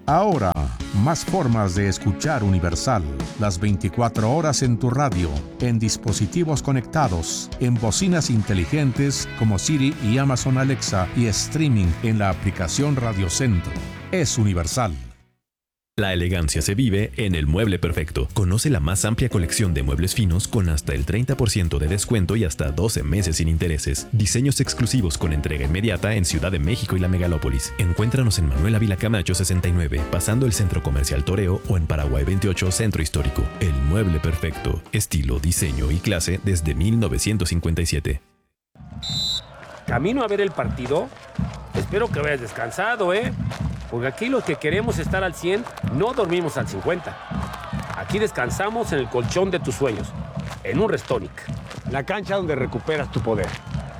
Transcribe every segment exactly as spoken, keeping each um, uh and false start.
Ahora, más formas de escuchar Universal. Las veinticuatro horas en tu radio, en dispositivos conectados, en bocinas inteligentes como Siri y Amazon Alexa y streaming en la aplicación Radio Centro. Es Universal. La elegancia se vive en El Mueble Perfecto. Conoce la más amplia colección de muebles finos con hasta el treinta por ciento de descuento y hasta doce meses sin intereses. Diseños exclusivos con entrega inmediata en Ciudad de México y la Megalópolis. Encuéntranos en Manuel Ávila Camacho sesenta y nueve, pasando el Centro Comercial Toreo, o en Paraguay veintiocho, Centro Histórico. El Mueble Perfecto. Estilo, diseño y clase desde mil novecientos cincuenta y siete. ¿Camino a ver el partido? Espero que hayas descansado, ¿eh? Porque aquí los que queremos estar al cien, no dormimos al cincuenta. Aquí descansamos en el colchón de tus sueños, en un Restonic. La cancha donde recuperas tu poder.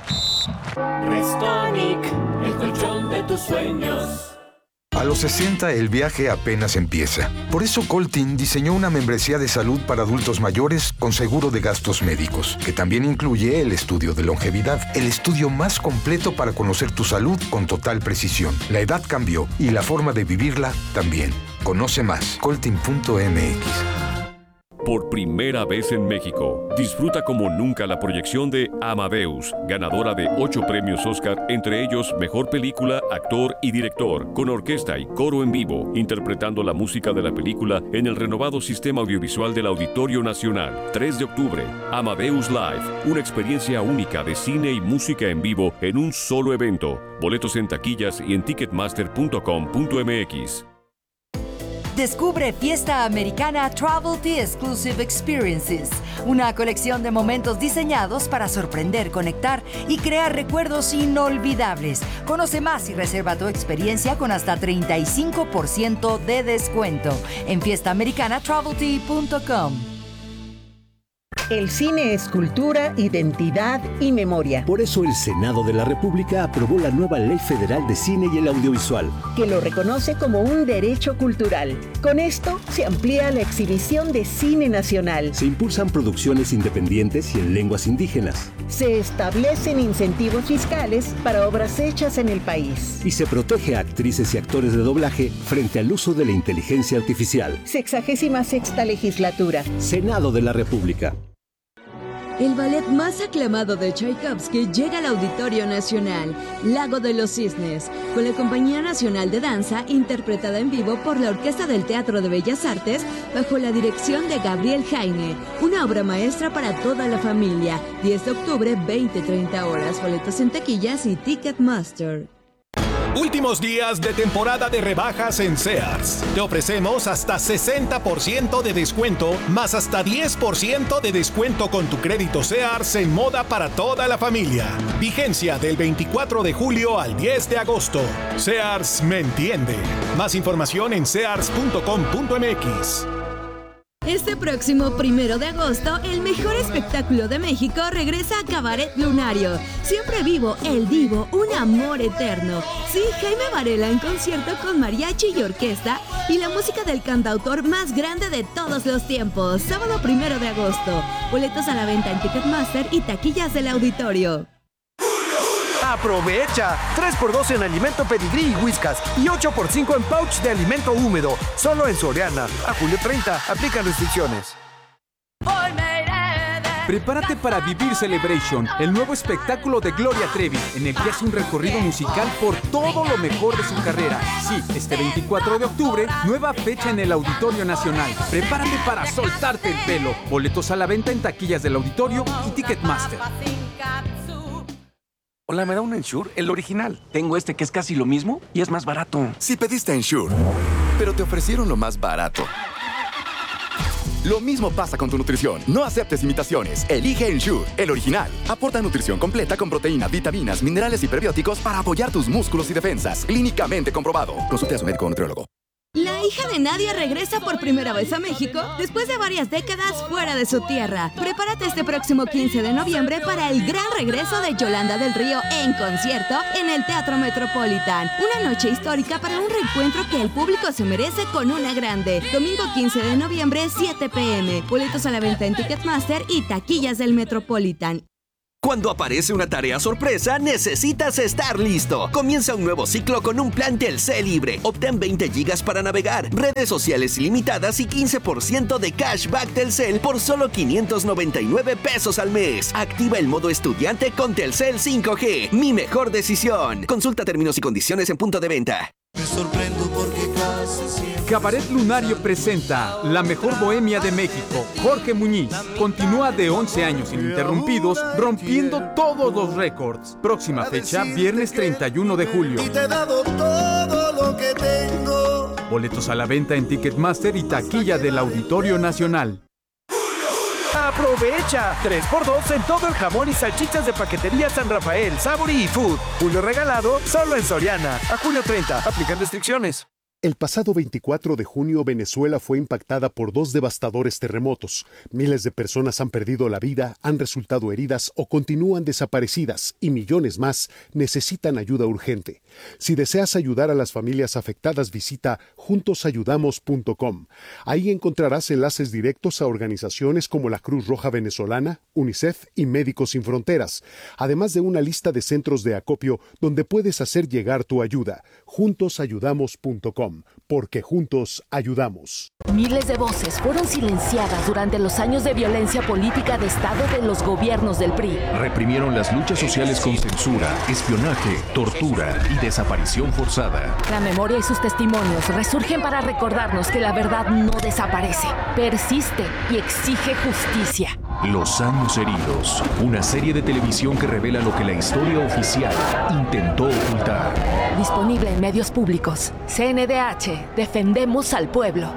Restonic, el colchón de tus sueños. A los sesenta el viaje apenas empieza. Por eso Coltin diseñó una membresía de salud para adultos mayores con seguro de gastos médicos, que también incluye el estudio de longevidad, el estudio más completo para conocer tu salud con total precisión. La edad cambió y la forma de vivirla también. Conoce más, coltin punto m x. Por primera vez en México, disfruta como nunca la proyección de Amadeus, ganadora de ocho premios Oscar, entre ellos Mejor Película, Actor y Director, con orquesta y coro en vivo, interpretando la música de la película en el renovado sistema audiovisual del Auditorio Nacional. tres de octubre, Amadeus Live, una experiencia única de cine y música en vivo en un solo evento. Boletos en taquillas y en ticketmaster punto com punto m x. Descubre Fiesta Americana Travel Tea Exclusive Experiences, una colección de momentos diseñados para sorprender, conectar y crear recuerdos inolvidables. Conoce más y reserva tu experiencia con hasta treinta y cinco por ciento de descuento en fiesta americana travel tea punto com. El cine es cultura, identidad y memoria. Por eso el Senado de la República aprobó la nueva Ley Federal de Cine y el Audiovisual, que lo reconoce como un derecho cultural. Con esto se amplía la exhibición de cine nacional. Se impulsan producciones independientes y en lenguas indígenas. Se establecen incentivos fiscales para obras hechas en el país. Y se protege a actrices y actores de doblaje frente al uso de la inteligencia artificial. Sexagésima sexta legislatura. Senado de la República. El ballet más aclamado de Tchaikovsky llega al Auditorio Nacional, Lago de los Cisnes, con la Compañía Nacional de Danza, interpretada en vivo por la Orquesta del Teatro de Bellas Artes, bajo la dirección de Gabriel Jaime. Una obra maestra para toda la familia. diez de octubre, veinte treinta horas. Boletos en taquillas y Ticketmaster. Últimos días de temporada de rebajas en Sears. Te ofrecemos hasta sesenta por ciento de descuento, más hasta diez por ciento de descuento con tu crédito Sears en moda para toda la familia. Vigencia del veinticuatro de julio al diez de agosto. Sears me entiende. Más información en sears punto com punto m x. Este próximo primero de agosto, el mejor espectáculo de México regresa a Cabaret Lunario. Siempre vivo, el divo, un amor eterno. Sí, Jaime Varela en concierto con mariachi y orquesta y la música del cantautor más grande de todos los tiempos. Sábado primero de agosto. Boletos a la venta en Ticketmaster y taquillas del auditorio. ¡Aprovecha! tres por dos en alimento Pedigrí y Whiskas y ocho por cinco en pouch de alimento húmedo. Solo en Soriana. A julio treinta. Aplican restricciones. Prepárate para vivir Celebration, el nuevo espectáculo de Gloria Trevi, en el que hace un recorrido musical por todo lo mejor de su carrera. Sí, este veinticuatro de octubre, nueva fecha en el Auditorio Nacional. Prepárate para soltarte el pelo. Boletos a la venta en taquillas del auditorio y Ticketmaster. Hola, ¿me da un Ensure? El original. Tengo este que es casi lo mismo y es más barato. Si pediste Ensure, pero te ofrecieron lo más barato. Lo mismo pasa con tu nutrición. No aceptes imitaciones. Elige Ensure, el original. Aporta nutrición completa con proteína, vitaminas, minerales y prebióticos para apoyar tus músculos y defensas. Clínicamente comprobado. Consulte a su médico o nutriólogo. La hija de Nadia regresa por primera vez a México después de varias décadas fuera de su tierra. Prepárate este próximo quince de noviembre para el gran regreso de Yolanda del Río en concierto en el Teatro Metropolitan. Una noche histórica para un reencuentro que el público se merece con una grande. Domingo quince de noviembre, siete p m. Boletos a la venta en Ticketmaster y taquillas del Metropolitan. Cuando aparece una tarea sorpresa, necesitas estar listo. Comienza un nuevo ciclo con un plan Telcel libre. Obtén veinte gigas para navegar, redes sociales ilimitadas y quince por ciento de cashback Telcel por solo quinientos noventa y nueve pesos al mes. Activa el modo estudiante con Telcel cinco G. Mi mejor decisión. Consulta términos y condiciones en punto de venta. Me sorprendo porque casi siempre... Cabaret Lunario presenta La Mejor Bohemia de México. Jorge Muñiz continúa de once años ininterrumpidos, rompiendo todos los récords. Próxima fecha, viernes treinta y uno de julio. Y te he dado todo lo que tengo. Boletos a la venta en Ticketmaster y taquilla del Auditorio Nacional. ¡Aprovecha! tres por dos en todo el jamón y salchichas de Paquetería San Rafael, Sabori y Food. Julio regalado solo en Soriana. A julio treinta. Aplican restricciones. El pasado veinticuatro de junio, Venezuela fue impactada por dos devastadores terremotos. Miles de personas han perdido la vida, han resultado heridas o continúan desaparecidas y millones más necesitan ayuda urgente. Si deseas ayudar a las familias afectadas, visita juntos ayudamos punto com. Ahí encontrarás enlaces directos a organizaciones como la Cruz Roja Venezolana, UNICEF y Médicos Sin Fronteras, además de una lista de centros de acopio donde puedes hacer llegar tu ayuda. juntos ayudamos punto com. Porque juntos ayudamos. Miles de voces fueron silenciadas durante los años de violencia política de Estado de los gobiernos del P R I. Reprimieron las luchas sociales con censura, espionaje, tortura y desaparición forzada. La memoria y sus testimonios resurgen para recordarnos que la verdad no desaparece, persiste y exige justicia. Los años heridos, una serie de televisión que revela lo que la historia oficial intentó ocultar. Disponible en medios públicos. C N D H, defendemos al pueblo.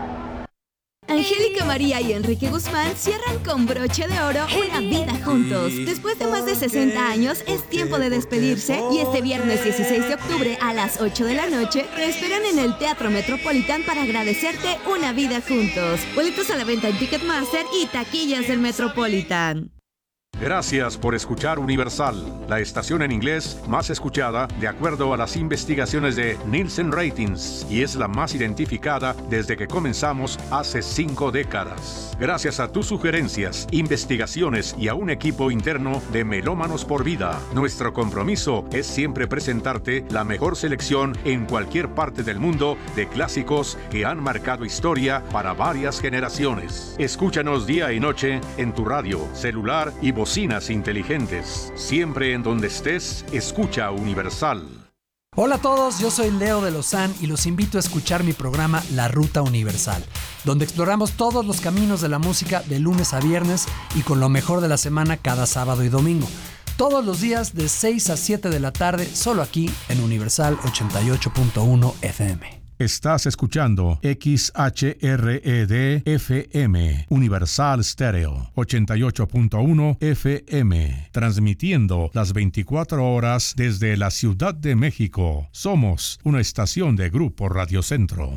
Angélica María y Enrique Guzmán cierran con broche de oro una vida juntos. Después de más de sesenta años, es tiempo de despedirse y este viernes dieciséis de octubre a las ocho de la noche te esperan en el Teatro Metropolitan para agradecerte una vida juntos. Boletos a la venta en Ticketmaster y taquillas del Metropolitan. Gracias por escuchar Universal, la estación en inglés más escuchada de acuerdo a las investigaciones de Nielsen Ratings y es la más identificada desde que comenzamos hace cinco décadas. Gracias a tus sugerencias, investigaciones y a un equipo interno de Melómanos por Vida, nuestro compromiso es siempre presentarte la mejor selección en cualquier parte del mundo de clásicos que han marcado historia para varias generaciones. Escúchanos día y noche en tu radio, celular y bocinas inteligentes. Siempre en donde estés, escucha Universal. Hola a todos, yo soy Leo de Lozán y los invito a escuchar mi programa La Ruta Universal, donde exploramos todos los caminos de la música de lunes a viernes y con lo mejor de la semana cada sábado y domingo. Todos los días de seis a siete de la tarde, solo aquí en Universal ochenta y ocho punto uno F M. Estás escuchando X H R E D F M, Universal Stereo, ochenta y ocho punto uno F M, transmitiendo las veinticuatro horas desde la Ciudad de México. Somos una estación de Grupo Radio Centro.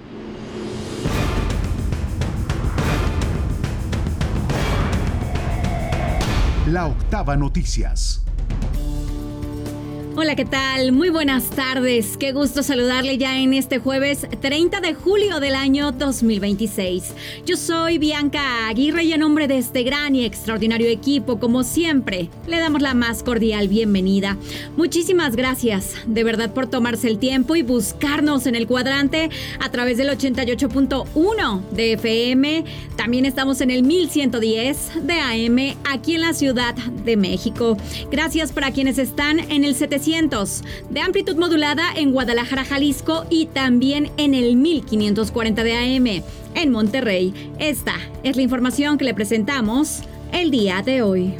La Octava Noticias. Hola, ¿qué tal? Muy buenas tardes. Qué gusto saludarle ya en este jueves treinta de julio del año dos mil veintiséis. Yo soy Bianca Aguirre y en nombre de este gran y extraordinario equipo, como siempre, le damos la más cordial bienvenida. Muchísimas gracias, de verdad, por tomarse el tiempo y buscarnos en el cuadrante a través del ochenta y ocho punto uno de F M. También estamos en el mil ciento diez de A M aquí en la Ciudad de México. Gracias para quienes están en el setecientos de amplitud modulada en Guadalajara, Jalisco y también en el mil quinientos cuarenta de A M en Monterrey. Esta es la información que le presentamos el día de hoy.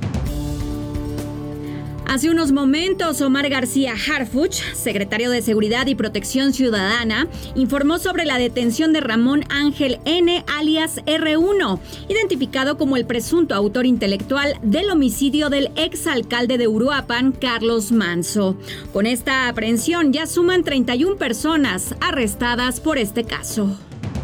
Hace unos momentos, Omar García Harfuch, secretario de Seguridad y Protección Ciudadana, informó sobre la detención de Ramón Ángel N., alias R uno, identificado como el presunto autor intelectual del homicidio del exalcalde de Uruapan, Carlos Manso. Con esta aprehensión ya suman treinta y una personas arrestadas por este caso.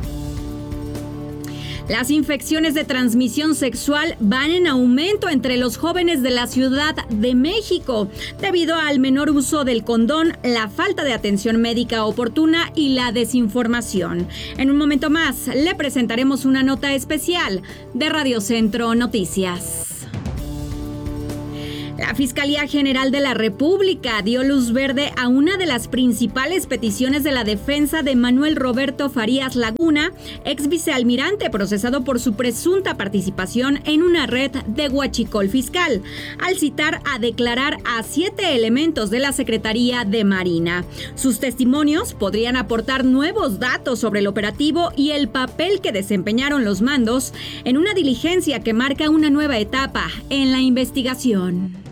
Las infecciones de transmisión sexual van en aumento entre los jóvenes de la Ciudad de México, debido al menor uso del condón, la falta de atención médica oportuna y la desinformación. En un momento más, le presentaremos una nota especial de Radio Centro Noticias. La Fiscalía General de la República dio luz verde a una de las principales peticiones de la defensa de Manuel Roberto Farías Laguna, ex vicealmirante procesado por su presunta participación en una red de huachicol fiscal, al citar a declarar a siete elementos de la Secretaría de Marina. Sus testimonios podrían aportar nuevos datos sobre el operativo y el papel que desempeñaron los mandos en una diligencia que marca una nueva etapa en la investigación.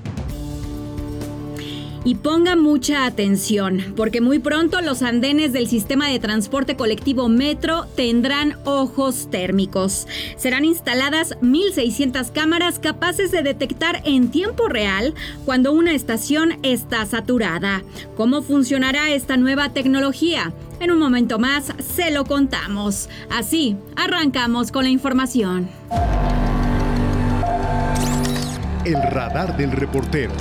Y ponga mucha atención, porque muy pronto los andenes del sistema de transporte colectivo Metro tendrán ojos térmicos. Serán instaladas mil seiscientas cámaras capaces de detectar en tiempo real cuando una estación está saturada. ¿Cómo funcionará esta nueva tecnología? En un momento más se lo contamos. Así, arrancamos con la información. El radar del reportero.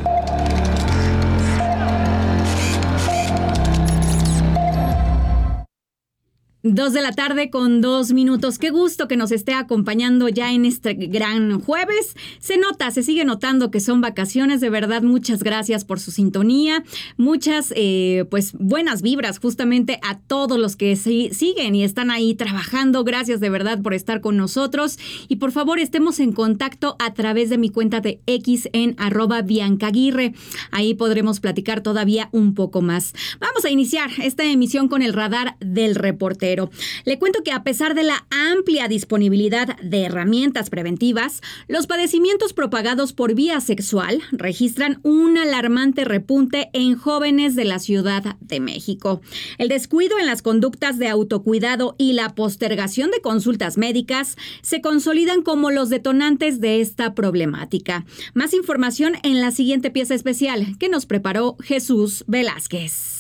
Dos de la tarde con dos minutos. Qué gusto que nos esté acompañando ya en este gran jueves. Se nota, se sigue notando que son vacaciones. De verdad, muchas gracias por su sintonía. Muchas, eh, pues, buenas vibras justamente a todos los que si- siguen y están ahí trabajando. Gracias de verdad por estar con nosotros. Y por favor, estemos en contacto a través de mi cuenta de X en arroba Bianca Aguirre. Ahí podremos platicar todavía un poco más. Vamos a iniciar esta emisión con el radar del reportero. Le cuento que a pesar de la amplia disponibilidad de herramientas preventivas, los padecimientos propagados por vía sexual registran un alarmante repunte en jóvenes de la Ciudad de México. El descuido en las conductas de autocuidado y la postergación de consultas médicas se consolidan como los detonantes de esta problemática. Más información en la siguiente pieza especial que nos preparó Jesús Velázquez.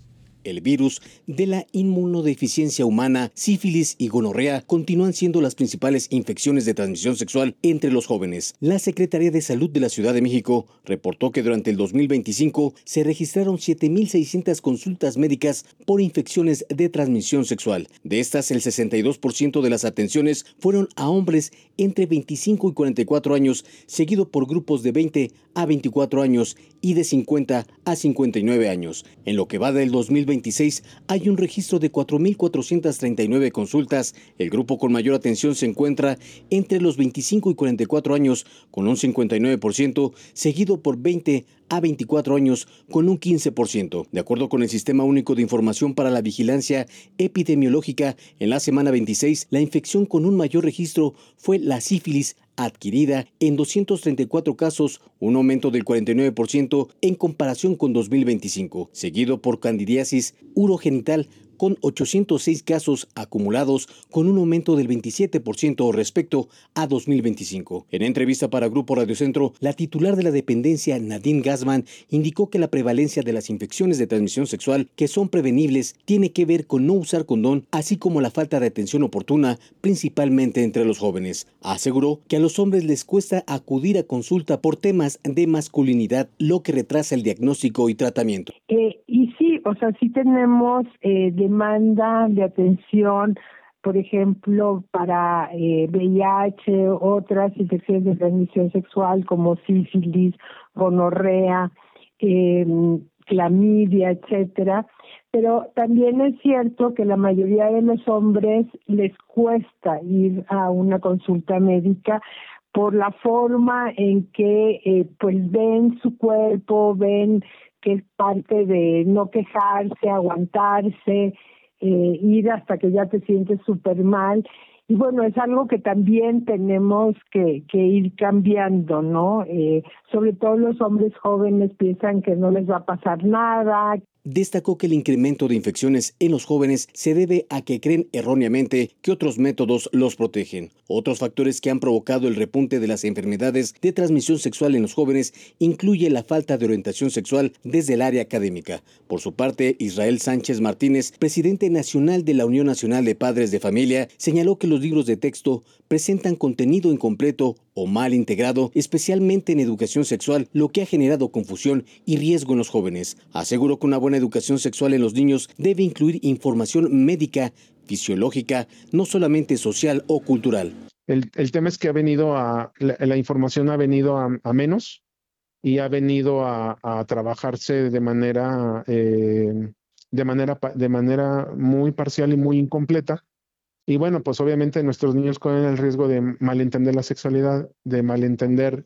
El virus de la inmunodeficiencia humana, sífilis y gonorrea continúan siendo las principales infecciones de transmisión sexual entre los jóvenes. La Secretaría de Salud de la Ciudad de México reportó que durante el dos mil veinticinco se registraron siete mil seiscientas consultas médicas por infecciones de transmisión sexual. De estas, el sesenta y dos por ciento de las atenciones fueron a hombres entre veinticinco y cuarenta y cuatro años, seguido por grupos de veinte a veinticuatro años y de cincuenta a cincuenta y nueve años. En lo que va del dos mil veintiséis hay un registro de cuatro mil cuatrocientas treinta y nueve consultas. El grupo con mayor atención se encuentra entre los veinticinco y cuarenta y cuatro años con un cincuenta y nueve por ciento, seguido por veinte a veinticuatro años con un quince por ciento. De acuerdo con el Sistema Único de Información para la Vigilancia Epidemiológica, en la semana veintiséis, la infección con un mayor registro fue la sífilis adquirida en doscientos treinta y cuatro casos, un aumento del cuarenta y nueve por ciento en comparación con dos mil veinticinco, seguido por candidiasis urogenital con ochocientos seis casos acumulados, con un aumento del veintisiete por ciento respecto a dos mil veinticinco. En entrevista para Grupo Radiocentro, la titular de la dependencia, Nadine Gassman, indicó que la prevalencia de las infecciones de transmisión sexual que son prevenibles tiene que ver con no usar condón, así como la falta de atención oportuna, principalmente entre los jóvenes. Aseguró que a los hombres les cuesta acudir a consulta por temas de masculinidad, lo que retrasa el diagnóstico y tratamiento. Eh, y sí, o sea, sí tenemos eh, demanda de atención, por ejemplo, para eh, V I H, otras infecciones de transmisión sexual como sífilis, gonorrea, eh, clamidia, etcétera. Pero también es cierto que la mayoría de los hombres les cuesta ir a una consulta médica por la forma en que eh, pues ven su cuerpo, ven que es parte de no quejarse, aguantarse, eh, ir hasta que ya te sientes súper mal. Y bueno, es algo que también tenemos que, que ir cambiando, ¿no? Eh, sobre todo los hombres jóvenes piensan que no les va a pasar nada. Destacó que el incremento de infecciones en los jóvenes se debe a que creen erróneamente que otros métodos los protegen. Otros factores que han provocado el repunte de las enfermedades de transmisión sexual en los jóvenes incluye la falta de orientación sexual desde el área académica. Por su parte, Israel Sánchez Martínez, presidente nacional de la Unión Nacional de Padres de Familia, señaló que los libros de texto presentan contenido incompleto o mal integrado, especialmente en educación sexual, lo que ha generado confusión y riesgo en los jóvenes. Aseguró que una buena educación sexual en los niños debe incluir información médica, fisiológica, no solamente social o cultural. El, el tema es que ha venido a, la, la información ha venido a, a menos, y ha venido a, a trabajarse de manera, eh, de manera, de manera muy parcial y muy incompleta. Y bueno, pues obviamente nuestros niños corren el riesgo de malentender la sexualidad, de malentender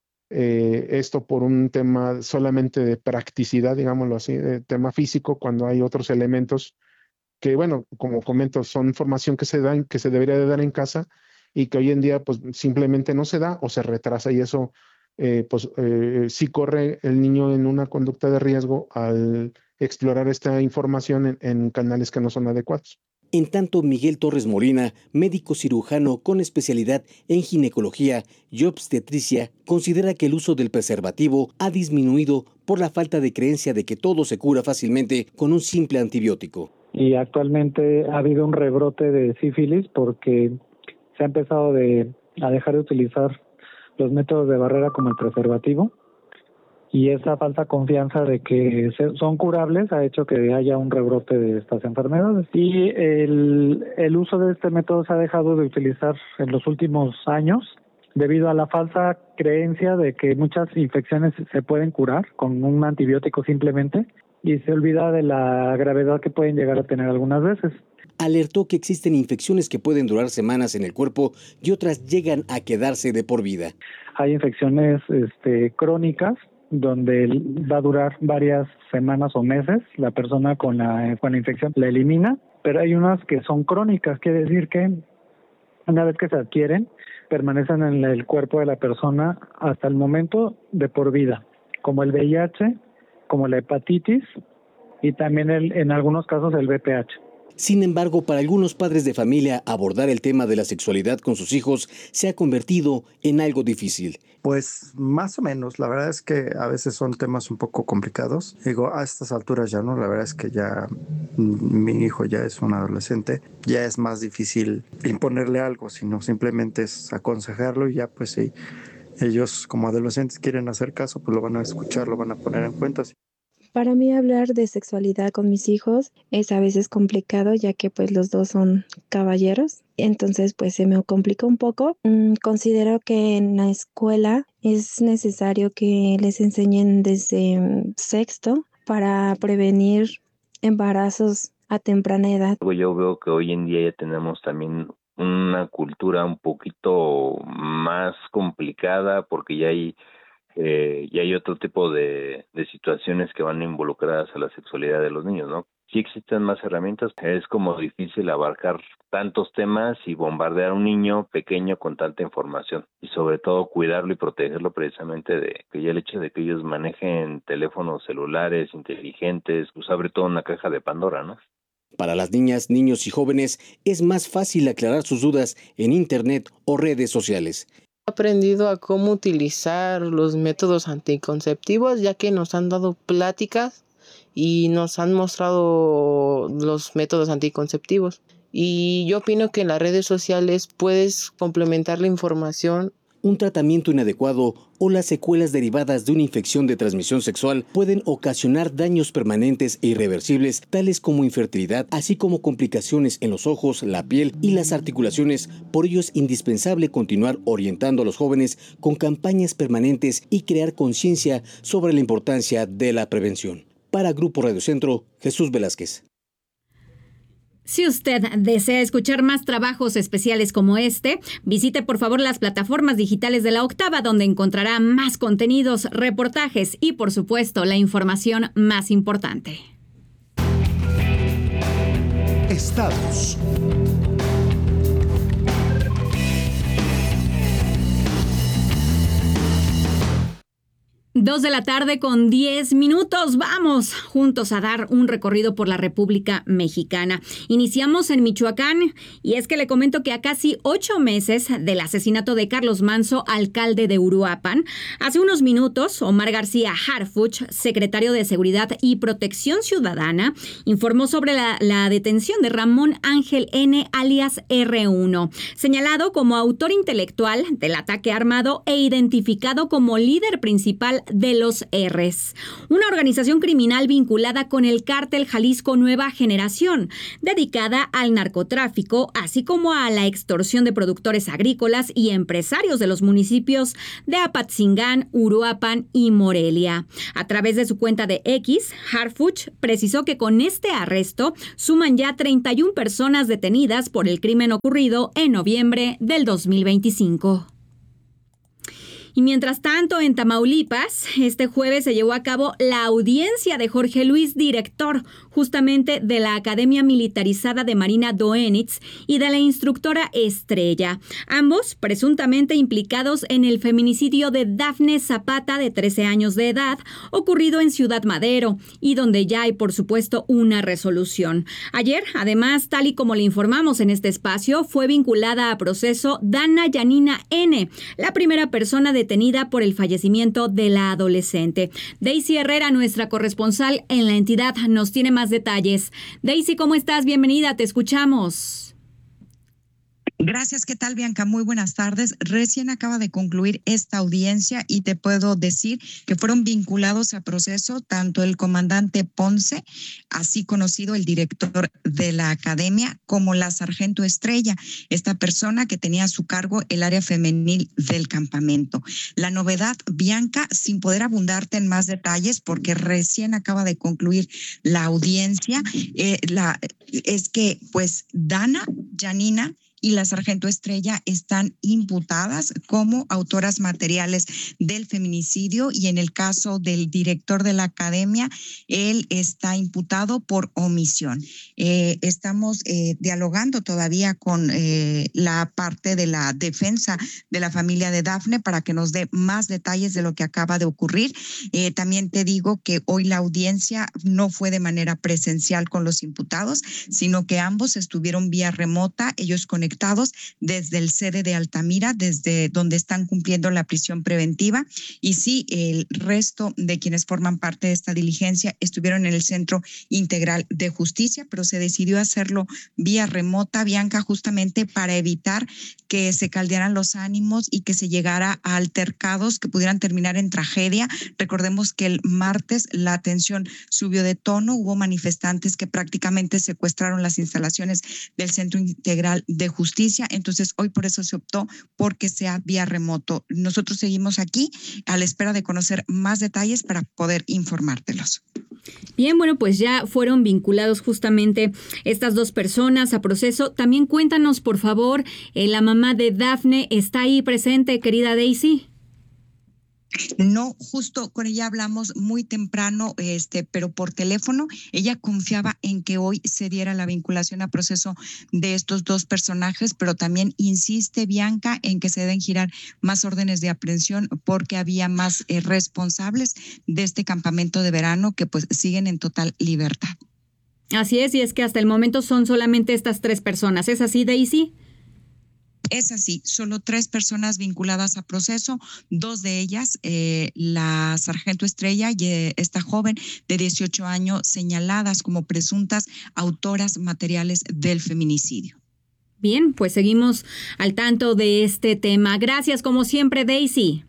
eh, esto por un tema solamente de practicidad, digámoslo así, de tema físico, cuando hay otros elementos que, bueno, como comento, son formación que se dan, que se debería de dar en casa y que hoy en día pues simplemente no se da o se retrasa, y eso eh, pues eh, sí corre el niño en una conducta de riesgo al explorar esta información en, en canales que no son adecuados. En tanto, Miguel Torres Molina, médico cirujano con especialidad en ginecología y obstetricia, considera que el uso del preservativo ha disminuido por la falta de creencia de que todo se cura fácilmente con un simple antibiótico. Y actualmente ha habido un rebrote de sífilis porque se ha empezado de, a dejar de utilizar los métodos de barrera como el preservativo, y esa falsa confianza de que son curables ha hecho que haya un rebrote de estas enfermedades. Y el, el uso de este método se ha dejado de utilizar en los últimos años debido a la falsa creencia de que muchas infecciones se pueden curar con un antibiótico simplemente, y se olvida de la gravedad que pueden llegar a tener algunas veces. Alertó que existen infecciones que pueden durar semanas en el cuerpo y otras llegan a quedarse de por vida. Hay infecciones este, crónicas, donde va a durar varias semanas o meses, la persona con la, con la infección la elimina, pero hay unas que son crónicas, quiere decir que una vez que se adquieren, permanecen en el cuerpo de la persona hasta el momento de por vida, como el V I H, como la hepatitis y también el, en algunos casos el V P H. Sin embargo, para algunos padres de familia, abordar el tema de la sexualidad con sus hijos se ha convertido en algo difícil. Pues más o menos, la verdad es que a veces son temas un poco complicados. Digo, a estas alturas ya no, la verdad es que ya mi hijo ya es un adolescente, ya es más difícil imponerle algo, sino simplemente es aconsejarlo, y ya pues si ellos como adolescentes quieren hacer caso, pues lo van a escuchar, lo van a poner en cuenta. Para mí hablar de sexualidad con mis hijos es a veces complicado, ya que pues los dos son caballeros, entonces pues se me complica un poco. Mm, considero que en la escuela es necesario que les enseñen desde sexto para prevenir embarazos a temprana edad. Yo veo que hoy en día ya tenemos también una cultura un poquito más complicada, porque ya hay Eh, y hay otro tipo de, de situaciones que van involucradas a la sexualidad de los niños, ¿no? Sí existen más herramientas, es como difícil abarcar tantos temas y bombardear a un niño pequeño con tanta información, y sobre todo cuidarlo y protegerlo precisamente de que ya el hecho de que ellos manejen teléfonos celulares inteligentes, pues abre toda una caja de Pandora, ¿no? Para las niñas, niños y jóvenes es más fácil aclarar sus dudas en internet o redes sociales. He aprendido a cómo utilizar los métodos anticonceptivos, ya que nos han dado pláticas y nos han mostrado los métodos anticonceptivos. Y yo opino que en las redes sociales puedes complementar la información. Un tratamiento inadecuado o las secuelas derivadas de una infección de transmisión sexual pueden ocasionar daños permanentes e irreversibles, tales como infertilidad, así como complicaciones en los ojos, la piel y las articulaciones. Por ello es indispensable continuar orientando a los jóvenes con campañas permanentes y crear conciencia sobre la importancia de la prevención. Para Grupo Radio Centro, Jesús Velázquez. Si usted desea escuchar más trabajos especiales como este, visite por favor las plataformas digitales de La Octava, donde encontrará más contenidos, reportajes y por supuesto la información más importante. Estados. Dos de la tarde con diez minutos. Vamos juntos a dar un recorrido por la República Mexicana. Iniciamos en Michoacán y es que le comento que a casi ocho meses del asesinato de Carlos Manzo, alcalde de Uruapan, hace unos minutos Omar García Harfuch, secretario de Seguridad y Protección Ciudadana, informó sobre la, la detención de Ramón Ángel N., alias R uno, señalado como autor intelectual del ataque armado e identificado como líder principal de los R's, una organización criminal vinculada con el cártel Jalisco Nueva Generación, dedicada al narcotráfico, así como a la extorsión de productores agrícolas y empresarios de los municipios de Apatzingán, Uruapan y Morelia. A través de su cuenta de X, Harfuch precisó que con este arresto suman ya treinta y una personas detenidas por el crimen ocurrido en noviembre del dos mil veinticinco. Y mientras tanto, en Tamaulipas, este jueves se llevó a cabo la audiencia de Jorge Luis, director justamente de la Academia Militarizada de Marina Doenitz y de la instructora Estrella, ambos presuntamente implicados en el feminicidio de Dafne Zapata, de trece años de edad, ocurrido en Ciudad Madero, y donde ya hay, por supuesto, una resolución. Ayer, además, tal y como le informamos en este espacio, fue vinculada a proceso Dana Yanina N., la primera persona de detenida por el fallecimiento de la adolescente. Daisy Herrera, nuestra corresponsal en la entidad, nos tiene más detalles. Daisy, ¿cómo estás? Bienvenida, te escuchamos. Gracias, ¿qué tal, Bianca? Muy buenas tardes. Recién acaba de concluir esta audiencia y te puedo decir que fueron vinculados a proceso tanto el comandante Ponce, así conocido el director de la academia, como la sargento Estrella, esta persona que tenía a su cargo el área femenil del campamento. La novedad, Bianca, sin poder abundarte en más detalles porque recién acaba de concluir la audiencia, eh, la, es que pues Dana Yanina y la sargento Estrella están imputadas como autoras materiales del feminicidio, y en el caso del director de la academia, él está imputado por omisión. Eh, estamos eh, dialogando todavía con eh, la parte de la defensa de la familia de Dafne para que nos dé más detalles de lo que acaba de ocurrir. Eh, también te digo que hoy la audiencia no fue de manera presencial con los imputados, sino que ambos estuvieron vía remota, ellos conectados desde el sede de Altamira, desde donde están cumpliendo la prisión preventiva. Y sí, el resto de quienes forman parte de esta diligencia estuvieron en el Centro Integral de Justicia, pero se decidió hacerlo vía remota, Bianca, justamente para evitar que se caldearan los ánimos y que se llegara a altercados que pudieran terminar en tragedia. Recordemos que el martes la tensión subió de tono, hubo manifestantes que prácticamente secuestraron las instalaciones del Centro Integral de Justicia, entonces hoy por eso se optó porque sea vía remoto. Nosotros seguimos aquí a la espera de conocer más detalles para poder informártelos. Bien, bueno, pues ya fueron vinculados justamente estas dos personas a proceso. También cuéntanos, por favor, eh, la mamá de Dafne está ahí presente, querida Daisy. No, justo con ella hablamos muy temprano, este, pero por teléfono. Ella confiaba en que hoy se diera la vinculación a proceso de estos dos personajes, pero también insiste, Bianca, en que se deben girar más órdenes de aprehensión porque había más eh, responsables de este campamento de verano que pues siguen en total libertad. Así es, y es que hasta el momento son solamente estas tres personas. ¿Es así, Daisy? Es así, solo tres personas vinculadas a proceso, dos de ellas, eh, la sargento Estrella y eh, esta joven de dieciocho años, señaladas como presuntas autoras materiales del feminicidio. Bien, pues seguimos al tanto de este tema. Gracias, como siempre, Daisy.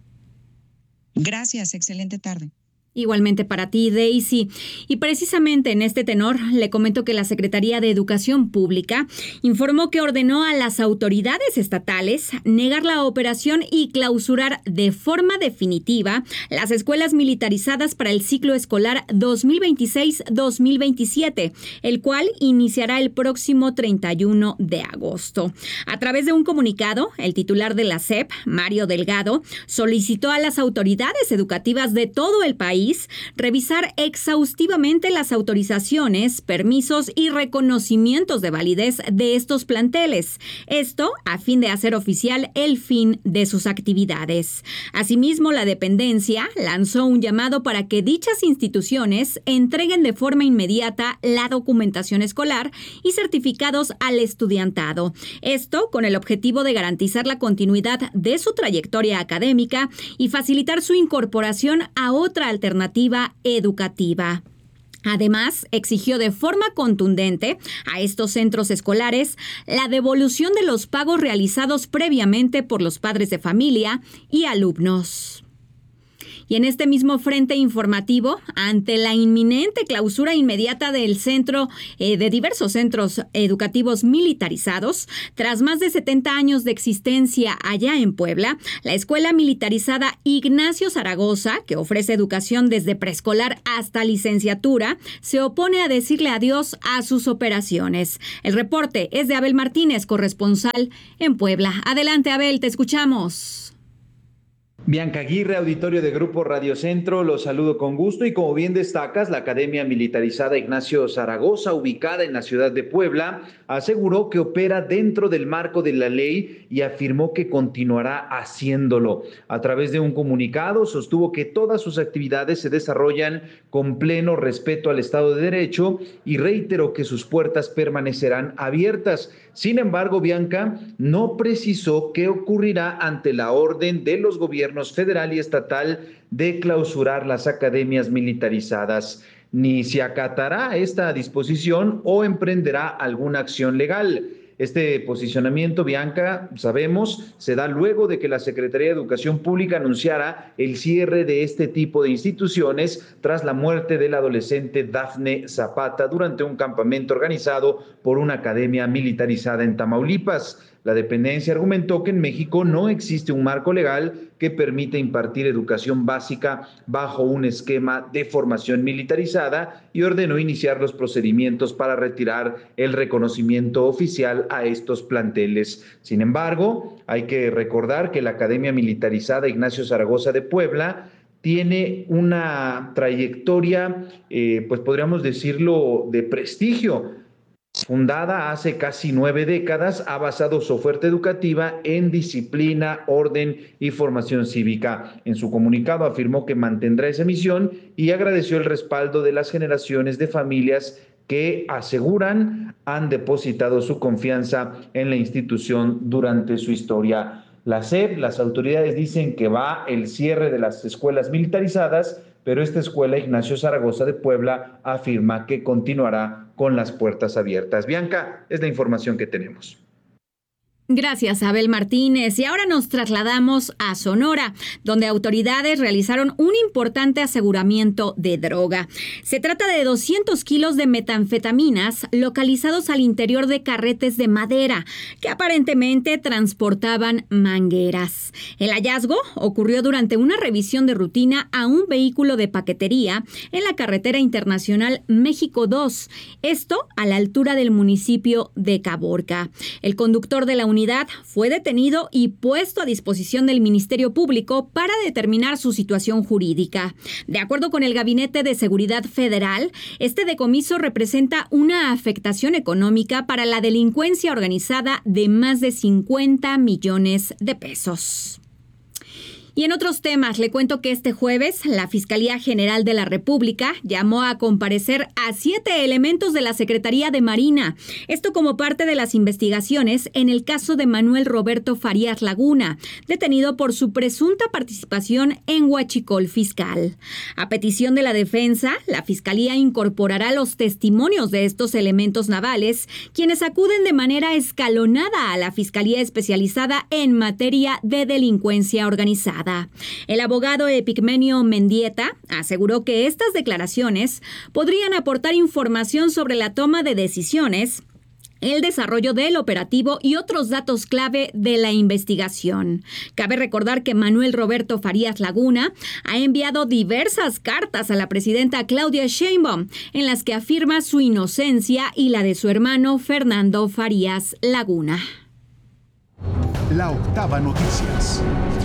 Gracias, excelente tarde. Igualmente para ti, Daisy. Y precisamente en este tenor, le comento que la Secretaría de Educación Pública informó que ordenó a las autoridades estatales negar la operación y clausurar de forma definitiva las escuelas militarizadas para el ciclo escolar dos mil veintiséis dos mil veintisiete, el cual iniciará el próximo treinta y uno de agosto. A través de un comunicado, el titular de la S E P, Mario Delgado, solicitó a las autoridades educativas de todo el país revisar exhaustivamente las autorizaciones, permisos y reconocimientos de validez de estos planteles. Esto a fin de hacer oficial el fin de sus actividades. Asimismo, la dependencia lanzó un llamado para que dichas instituciones entreguen de forma inmediata la documentación escolar y certificados al estudiantado. Esto con el objetivo de garantizar la continuidad de su trayectoria académica y facilitar su incorporación a otra alternativa educativa. Además, exigió de forma contundente a estos centros escolares la devolución de los pagos realizados previamente por los padres de familia y alumnos. Y en este mismo frente informativo, ante la inminente clausura inmediata del centro, eh, de diversos centros educativos militarizados, tras más de setenta años de existencia allá en Puebla, la Escuela Militarizada Ignacio Zaragoza, que ofrece educación desde preescolar hasta licenciatura, se opone a decirle adiós a sus operaciones. El reporte es de Abel Martínez, corresponsal en Puebla. Adelante, Abel, te escuchamos. Bianca Aguirre, auditorio de Grupo Radio Centro, los saludo con gusto y como bien destacas, la Academia Militarizada Ignacio Zaragoza, ubicada en la ciudad de Puebla, aseguró que opera dentro del marco de la ley y afirmó que continuará haciéndolo. A través de un comunicado, sostuvo que todas sus actividades se desarrollan con pleno respeto al Estado de Derecho y reiteró que sus puertas permanecerán abiertas. Sin embargo, Bianca no precisó qué ocurrirá ante la orden de los gobiernos federal y estatal de clausurar las academias militarizadas, ni si acatará esta disposición o emprenderá alguna acción legal. Este posicionamiento, Bianca, sabemos, se da luego de que la Secretaría de Educación Pública anunciara el cierre de este tipo de instituciones tras la muerte del adolescente Dafne Zapata durante un campamento organizado por una academia militarizada en Tamaulipas. La dependencia argumentó que en México no existe un marco legal que permita impartir educación básica bajo un esquema de formación militarizada y ordenó iniciar los procedimientos para retirar el reconocimiento oficial a estos planteles. Sin embargo, hay que recordar que la Academia Militarizada Ignacio Zaragoza de Puebla tiene una trayectoria, eh, pues podríamos decirlo, de prestigio. Fundada hace casi nueve décadas, ha basado su oferta educativa en disciplina, orden y formación cívica. En su comunicado afirmó que mantendrá esa misión y agradeció el respaldo de las generaciones de familias que aseguran han depositado su confianza en la institución durante su historia. La S E P, las autoridades dicen que va el cierre de las escuelas militarizadas, pero esta escuela, Ignacio Zaragoza de Puebla, afirma que continuará con las puertas abiertas. Bianca, es la información que tenemos. Gracias, Abel Martínez. Y ahora nos trasladamos a Sonora, donde autoridades realizaron un importante aseguramiento de droga. Se trata de doscientos kilos de metanfetaminas localizados al interior de carretes de madera que aparentemente transportaban mangueras. El hallazgo ocurrió durante una revisión de rutina a un vehículo de paquetería en la carretera internacional México dos, esto a la altura del municipio de Caborca. El conductor de la unidad fue detenido y puesto a disposición del Ministerio Público para determinar su situación jurídica. De acuerdo con el Gabinete de Seguridad Federal, este decomiso representa una afectación económica para la delincuencia organizada de más de cincuenta millones de pesos. Y en otros temas, le cuento que este jueves la Fiscalía General de la República llamó a comparecer a siete elementos de la Secretaría de Marina. Esto como parte de las investigaciones en el caso de Manuel Roberto Farías Laguna, detenido por su presunta participación en huachicol fiscal. A petición de la defensa, la Fiscalía incorporará los testimonios de estos elementos navales, quienes acuden de manera escalonada a la Fiscalía Especializada en materia de delincuencia organizada. El abogado Epigmenio Mendieta aseguró que estas declaraciones podrían aportar información sobre la toma de decisiones, el desarrollo del operativo y otros datos clave de la investigación. Cabe recordar que Manuel Roberto Farías Laguna ha enviado diversas cartas a la presidenta Claudia Sheinbaum en las que afirma su inocencia y la de su hermano Fernando Farías Laguna. La Octava Noticias.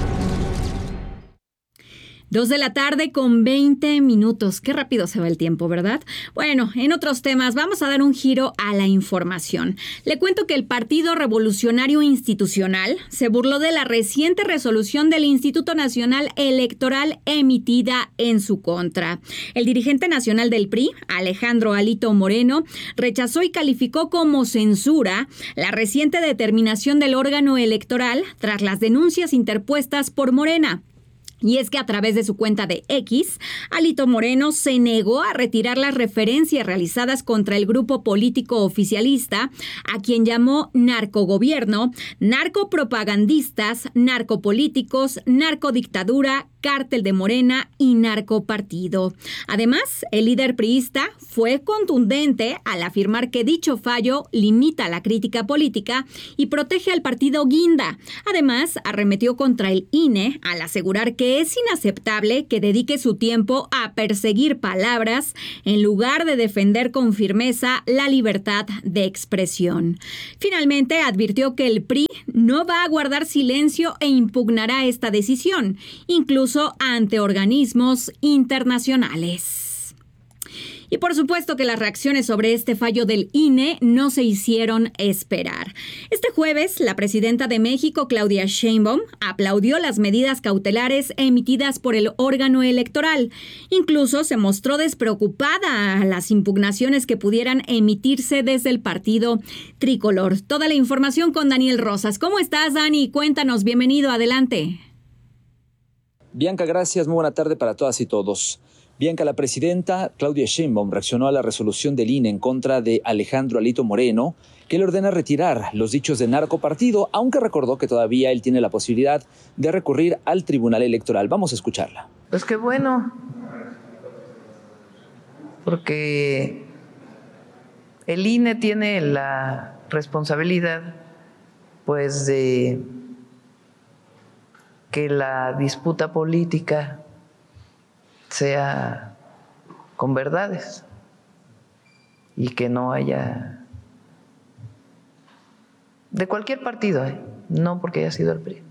Dos de la tarde con veinte minutos. Qué rápido se va el tiempo, ¿verdad? Bueno, en otros temas vamos a dar un giro a la información. Le cuento que el Partido Revolucionario Institucional se burló de la reciente resolución del Instituto Nacional Electoral emitida en su contra. El dirigente nacional del P R I, Alejandro Alito Moreno, rechazó y calificó como censura la reciente determinación del órgano electoral tras las denuncias interpuestas por Morena. Y es que a través de su cuenta de X, Alito Moreno se negó a retirar las referencias realizadas contra el grupo político oficialista, a quien llamó narcogobierno, narcopropagandistas, narcopolíticos, narcodictadura, cártel de Morena y narcopartido. Además, el líder priista fue contundente al afirmar que dicho fallo limita la crítica política y protege al partido Guinda. Además, arremetió contra el I N E al asegurar que es inaceptable que dedique su tiempo a perseguir palabras en lugar de defender con firmeza la libertad de expresión. Finalmente, advirtió que el P R I no va a guardar silencio e impugnará esta decisión, incluso ante organismos internacionales. Y por supuesto que las reacciones sobre este fallo del I N E no se hicieron esperar. Este jueves, la presidenta de México, Claudia Sheinbaum, aplaudió las medidas cautelares emitidas por el órgano electoral. Incluso se mostró despreocupada a las impugnaciones que pudieran emitirse desde el partido tricolor. Toda la información con Daniel Rosas. ¿Cómo estás, Dani? Cuéntanos, bienvenido, adelante. Bianca, gracias. Muy buena tarde para todas y todos. Bianca, la presidenta Claudia Sheinbaum reaccionó a la resolución del I N E en contra de Alejandro Alito Moreno, que le ordena retirar los dichos de narcopartido, aunque recordó que todavía él tiene la posibilidad de recurrir al Tribunal Electoral. Vamos a escucharla. Pues qué bueno, porque el I N E tiene la responsabilidad, pues, de que la disputa política sea con verdades y que no haya de cualquier partido, ¿eh? No porque haya sido el P R I,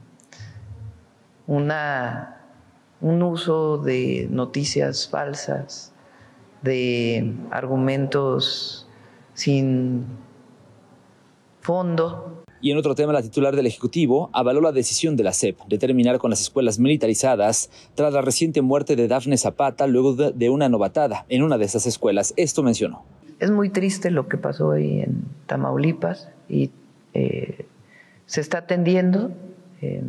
una, un uso de noticias falsas, de argumentos sin fondo. Y en otro tema, la titular del Ejecutivo avaló la decisión de la S E P de terminar con las escuelas militarizadas tras la reciente muerte de Dafne Zapata luego de, de una novatada en una de esas escuelas. Esto mencionó. Es muy triste lo que pasó ahí en Tamaulipas y eh, se está atendiendo eh,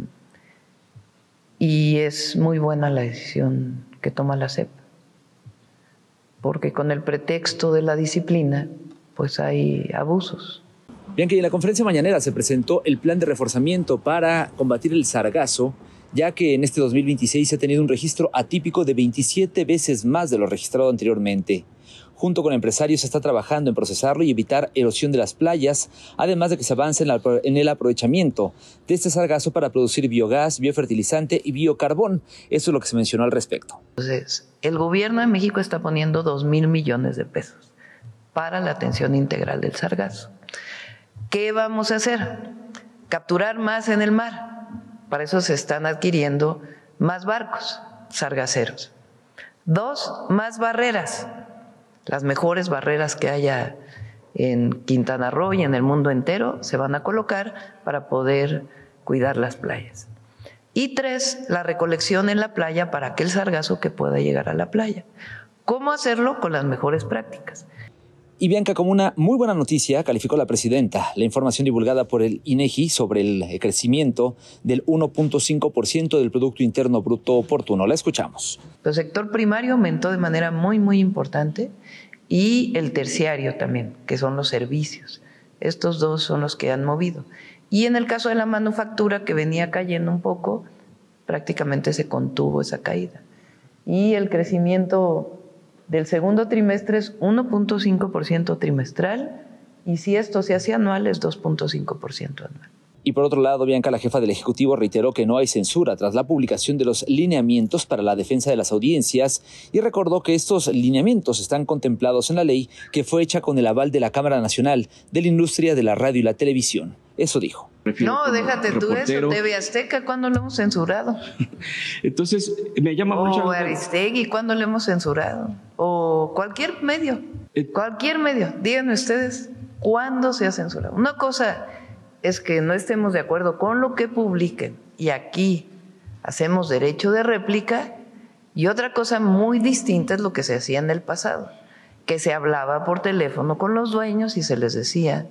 y es muy buena la decisión que toma la S E P, porque con el pretexto de la disciplina pues hay abusos. Bien, que en la conferencia mañanera se presentó el plan de reforzamiento para combatir el sargazo, ya que en este dos mil veintiséis se ha tenido un registro atípico de veintisiete veces más de lo registrado anteriormente. Junto con empresarios se está trabajando en procesarlo y evitar erosión de las playas, además de que se avance en, la, en el aprovechamiento de este sargazo para producir biogás, biofertilizante y biocarbón. Eso es lo que se mencionó al respecto. Entonces, el gobierno de México está poniendo dos mil millones de pesos para la atención integral del sargazo. ¿Qué vamos a hacer? Capturar más en el mar. Para eso se están adquiriendo más barcos sargaceros. Dos, más barreras. Las mejores barreras que haya en Quintana Roo y en el mundo entero se van a colocar para poder cuidar las playas. Y tres, la recolección en la playa para aquel sargazo que pueda llegar a la playa. ¿Cómo hacerlo? Con las mejores prácticas. Y Bianca, como una muy buena noticia, calificó la presidenta la información divulgada por el INEGI sobre el crecimiento del uno punto cinco por ciento del Producto Interno Bruto oportuno. La escuchamos. El sector primario aumentó de manera muy, muy importante y el terciario también, que son los servicios. Estos dos son los que han movido. Y en el caso de la manufactura, que venía cayendo un poco, prácticamente se contuvo esa caída. Y el crecimiento del segundo trimestre es uno punto cinco por ciento trimestral y si esto se hace anual es dos punto cinco por ciento anual. Y por otro lado, Bianca, la jefa del Ejecutivo reiteró que no hay censura tras la publicación de los lineamientos para la defensa de las audiencias y recordó que estos lineamientos están contemplados en la ley que fue hecha con el aval de la Cámara Nacional de la Industria de la Radio y la Televisión. Eso dijo. No, déjate tú eso, T V Azteca, ¿cuándo lo hemos censurado? Entonces, me llama o mucho... O Aristegui, ¿cuándo lo hemos censurado? O cualquier medio, eh... cualquier medio. Díganme ustedes, ¿cuándo se ha censurado? Una cosa es que no estemos de acuerdo con lo que publiquen y aquí hacemos derecho de réplica y otra cosa muy distinta es lo que se hacía en el pasado, que se hablaba por teléfono con los dueños y se les decía: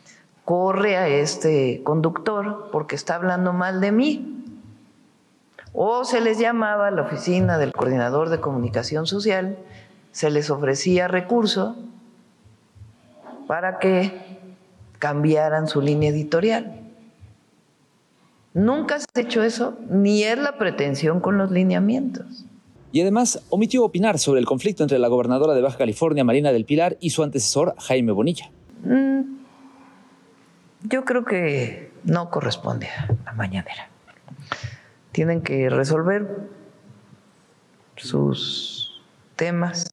corre a este conductor porque está hablando mal de mí. O se les llamaba a la oficina del coordinador de comunicación social, se les ofrecía recurso para que cambiaran su línea editorial. Nunca se ha hecho eso, ni es la pretensión con los lineamientos. Y además omitió opinar sobre el conflicto entre la gobernadora de Baja California, Marina del Pilar, y su antecesor, Jaime Bonilla. Mm, yo creo que no corresponde a la mañanera. Tienen que resolver sus temas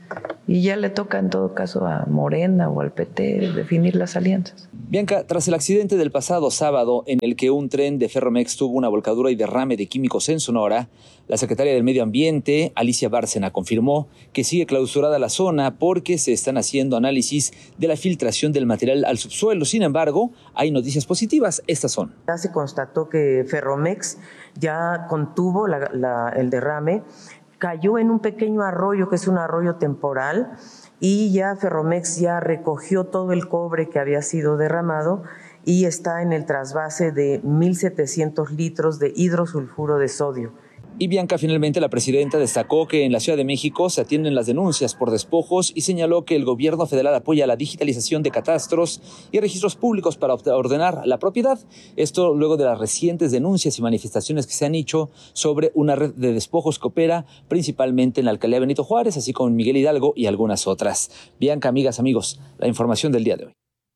y ya le toca en todo caso a Morena o al P T definir las alianzas. Bianca, tras el accidente del pasado sábado en el que un tren de Ferromex tuvo una volcadura y derrame de químicos en Sonora, la secretaria del Medio Ambiente, Alicia Bárcena, confirmó que sigue clausurada la zona porque se están haciendo análisis de la filtración del material al subsuelo. Sin embargo, hay noticias positivas. Estas son. Ya se constató que Ferromex ya contuvo la, la, el derrame, cayó en un pequeño arroyo que es un arroyo temporal y ya Ferromex ya recogió todo el cobre que había sido derramado y está en el trasvase de mil setecientos litros de hidrosulfuro de sodio. Y Bianca, finalmente la presidenta destacó que en la Ciudad de México se atienden las denuncias por despojos y señaló que el gobierno federal apoya la digitalización de catastros y registros públicos para ordenar la propiedad. Esto luego de las recientes denuncias y manifestaciones que se han hecho sobre una red de despojos que opera principalmente en la alcaldía Benito Juárez, así como en Miguel Hidalgo y algunas otras. Bianca, amigas, amigos, la información del día de hoy.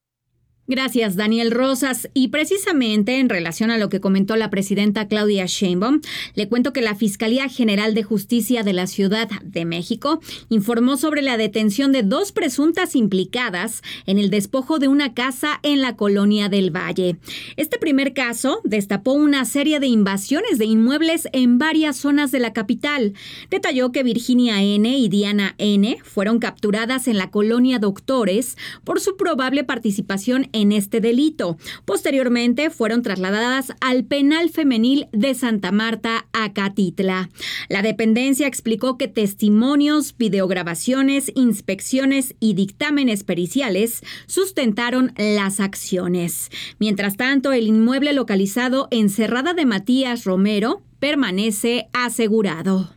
Gracias, Daniel Rosas. Y precisamente en relación a lo que comentó la presidenta Claudia Sheinbaum, le cuento que la Fiscalía General de Justicia de la Ciudad de México informó sobre la detención de dos presuntas implicadas en el despojo de una casa en la Colonia del Valle. Este primer caso destapó una serie de invasiones de inmuebles en varias zonas de la capital. Detalló que Virginia N. y Diana N. fueron capturadas en la Colonia Doctores por su probable participación en en este delito. Posteriormente fueron trasladadas al penal femenil de Santa Marta, Acatitla. La dependencia explicó que testimonios, videograbaciones, inspecciones y dictámenes periciales sustentaron las acciones. Mientras tanto, el inmueble localizado en Cerrada de Matías Romero permanece asegurado.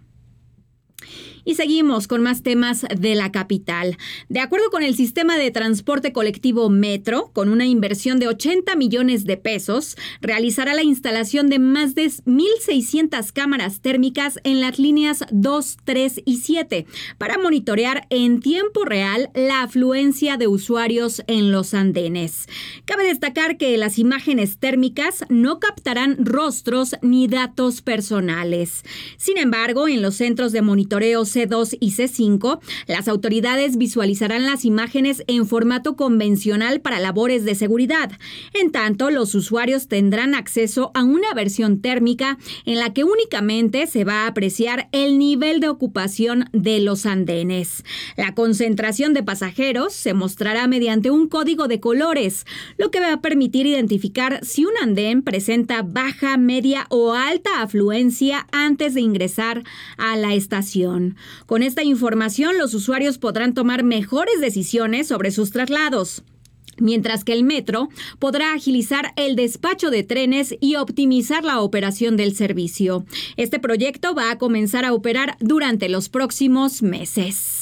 Y seguimos con más temas de la capital. De acuerdo con el sistema de transporte colectivo Metro, con una inversión de ochenta millones de pesos, realizará la instalación de más de mil seiscientas cámaras térmicas en las líneas dos, tres y siete para monitorear en tiempo real la afluencia de usuarios en los andenes. Cabe destacar que las imágenes térmicas no captarán rostros ni datos personales. Sin embargo, en los centros de monitoreo C dos y C cinco, las autoridades visualizarán las imágenes en formato convencional para labores de seguridad. En tanto, los usuarios tendrán acceso a una versión térmica en la que únicamente se va a apreciar el nivel de ocupación de los andenes. La concentración de pasajeros se mostrará mediante un código de colores, lo que va a permitir identificar si un andén presenta baja, media o alta afluencia antes de ingresar a la estación. Con esta información, los usuarios podrán tomar mejores decisiones sobre sus traslados, mientras que el metro podrá agilizar el despacho de trenes y optimizar la operación del servicio. Este proyecto va a comenzar a operar durante los próximos meses.